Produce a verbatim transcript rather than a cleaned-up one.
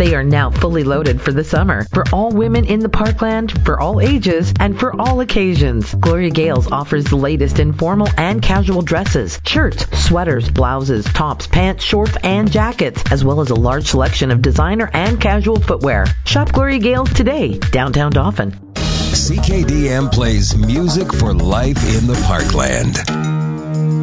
They are now fully loaded for the summer. For all women in the Parkland, for all ages, and for all occasions. Gloria Gales offers the latest in formal and casual dresses, shirts, sweaters, blouses, tops, pants, shorts, and jackets, as well as a large selection of designer and casual footwear. Shop Gloria Gales today, downtown Dauphin. C K D M plays music for life in the Parkland.